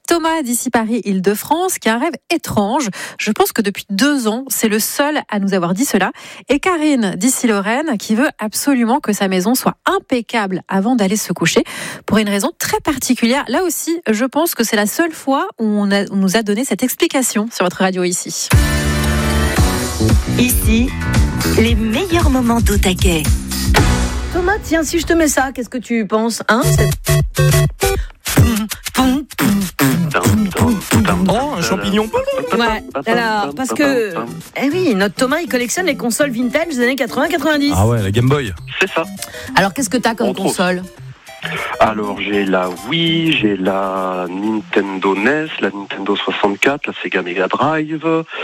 Thomas d'ici Paris, Île-de-France, qui a un rêve étrange. Je pense que depuis 2 ans, c'est le seul à nous avoir dit cela. Et Karine d'ici Lorraine, qui veut absolument que sa maison soit impeccable avant d'aller se coucher, pour une raison très particulière. Là aussi, je pense que c'est la seule fois où on nous a donné cette explication sur votre radio ici. Ici, les meilleurs moments d'Au Taquet. Thomas, tiens, si je te mets ça, qu'est-ce que tu penses, hein? Oh, un champignon. Ouais, alors, parce que... Eh oui, notre Thomas, il collectionne les consoles vintage des années 80-90. Ah ouais, la Game Boy. C'est ça. Alors, qu'est-ce que t'as comme Entre console? Alors, j'ai la Wii, j'ai la Nintendo NES, la Nintendo 64, la Sega Mega Drive,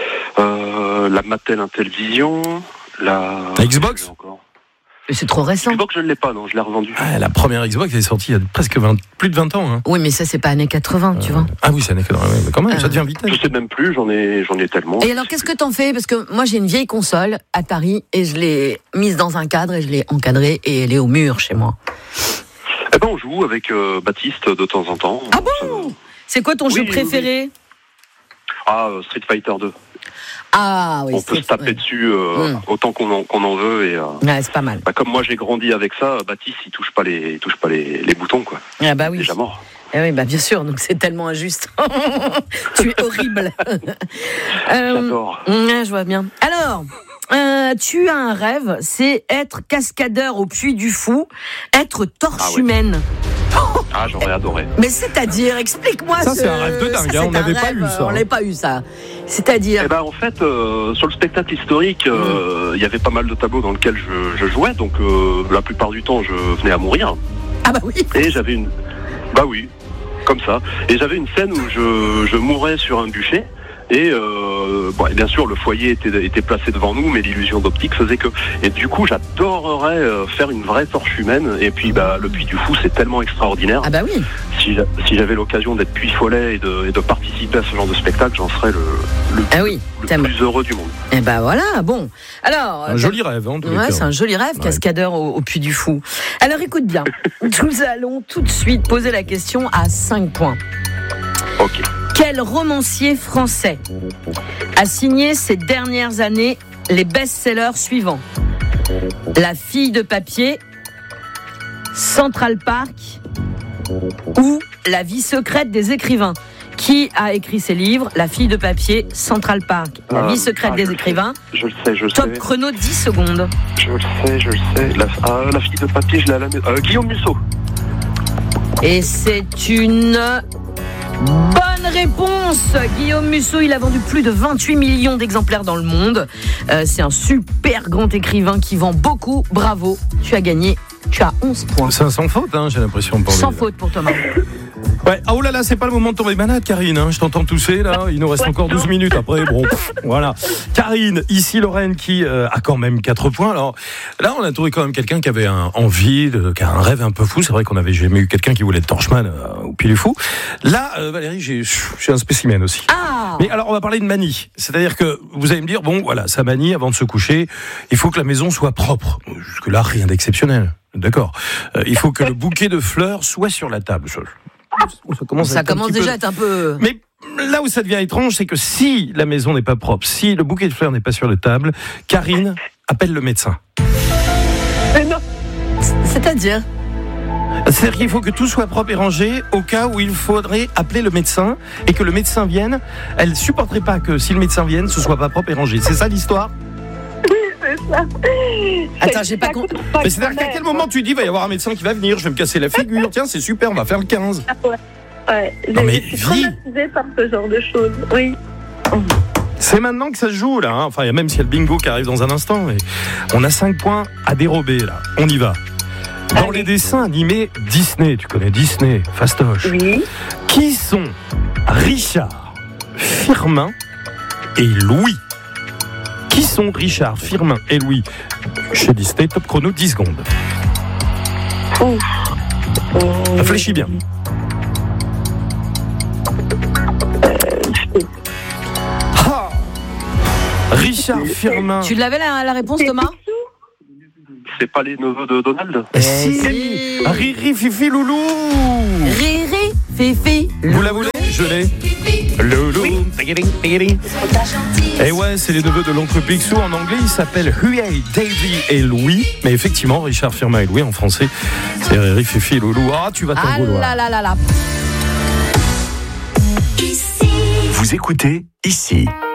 la Mattel Intellivision, la Xbox. Mais c'est trop récent. Xbox, je ne l'ai pas, non, je l'ai revendue. Ah, la première Xbox, elle est sortie il y a presque plus de 20 ans. Hein. Oui, mais ça, c'est pas années 80, tu vois. Ah oui, c'est années 80, mais quand même, ça devient vite. Je sais même plus, j'en ai tellement. Et alors, qu'est-ce que t'en fais? Parce que moi, j'ai une vieille console à Paris et je l'ai mise dans un cadre et je l'ai encadrée et elle est au mur chez moi. Eh ben, on joue avec Baptiste de temps en temps. Ah bon? C'est quoi ton jeu préféré? Ah, Street Fighter 2. Ah oui. On peut se taper dessus autant qu'on en veut et ouais, c'est pas mal. Comme moi j'ai grandi avec ça, Baptiste il touche pas les boutons quoi. Ah bah oui. Déjà mort. Eh oui, bah bien sûr, donc c'est tellement injuste. Tu es horrible. J'adore. Je vois bien. Alors, tu as un rêve, c'est être cascadeur au Puy du Fou, être torche humaine. Ah, j'aurais adoré. Mais c'est-à-dire, explique-moi. Ça, c'est un rêve de dingue, on n'avait pas eu ça. On n'avait pas eu ça. C'est-à-dire. Eh ben, en fait, sur le spectacle historique, il y avait pas mal de tableaux dans lesquels je jouais, donc la plupart du temps, je venais à mourir. Ah bah oui. Et j'avais une. Bah oui, comme ça. Et j'avais une scène où je mourais sur un bûcher. Et bien sûr, le foyer était placé devant nous, mais l'illusion d'optique faisait que... Et du coup, j'adorerais faire une vraie torche humaine. Et puis, le Puy du Fou, c'est tellement extraordinaire. Ah bah oui. Si j'avais l'occasion d'être Puy Follet et de participer à ce genre de spectacle, j'en serais le plus heureux du monde. Et bah voilà, bon. Alors... Un joli rêve, hein, c'est un joli rêve, cascadeur au Puy du Fou. Alors, écoute bien. Nous allons tout de suite poser la question à 5 points. Ok. Quel romancier français a signé ces dernières années les best-sellers suivants? La fille de papier, Central Park ou La vie secrète des écrivains? Qui a écrit ces livres? La fille de papier, Central Park, La vie secrète des écrivains. Je le sais. Top chrono 10 secondes. Je le sais. La fille de papier, je l'ai à la maison. Guillaume Musso. Et c'est une... bonne réponse. Guillaume Musso, il a vendu plus de 28 millions d'exemplaires dans le monde. C'est un super grand écrivain qui vend beaucoup. Bravo, tu as gagné. Tu as 11 points. C'est sans faute, hein, j'ai l'impression. Sans faute pour Thomas. Ouais. Ah, oh là là, c'est pas le moment de tomber malade, Karine. Hein. Je t'entends tousser là. Il nous reste encore 12 minutes après. Bon, voilà. Karine, ici Lorraine, qui a quand même 4 points. Alors là, on a trouvé quand même quelqu'un qui avait qui a un rêve un peu fou. C'est vrai qu'on n'avait jamais eu quelqu'un qui voulait être torchman au Puy du Fou. Là, Valérie, j'ai un spécimen aussi. Ah. Mais alors, on va parler de manie. C'est-à-dire que vous allez me dire, bon, voilà, sa manie avant de se coucher, il faut que la maison soit propre. Jusque-là, rien d'exceptionnel. D'accord. Il faut que le bouquet de fleurs soit sur la table. Ça commence déjà à être un peu... Mais là où ça devient étrange, c'est que si la maison n'est pas propre, si le bouquet de fleurs n'est pas sur la table, Karine appelle le médecin. Mais non. C'est-à-dire qu'il faut que tout soit propre et rangé au cas où il faudrait appeler le médecin et que le médecin vienne. Elle ne supporterait pas que si le médecin vienne, ce soit pas propre et rangé. C'est ça l'histoire ? C'est ça. Attends, j'ai pas compris. Mais c'est-à-dire qu'à quel moment tu dis, il va y avoir un médecin qui va venir, je vais me casser la figure, tiens, c'est super, on va faire le 15. Ouais. Non mais je suis traumatisée par ce genre de choses, oui. C'est maintenant que ça se joue, là. Hein. Enfin, même s'il y a le bingo qui arrive dans un instant. Mais on a 5 points à dérober, là. On y va. Dans les dessins animés Disney, tu connais Disney, fastoche. Oui. Qui sont Richard, Firmin et Louis? Qui sont Richard, Firmin et Louis? Chez Disney, top chrono 10 secondes. Réfléchis bien. Richard, Firmin. Tu l'avais la réponse, Thomas? C'est pas les neveux de Donald? Si. Riri, Fifi, Loulou. Riri, Fifi, Loulou. Vous la voulez? Je déjeuner. Loulou. Et ouais, c'est les neveux de l'oncle Picsou. En anglais, ils s'appellent Huey, Davy et Louis. Mais effectivement, Richard, Firmin et Louis, en français, c'est Riri, Fifi et Loulou. Ah, tu vas t'en vouloir. Ah là là là là. Vous écoutez ici.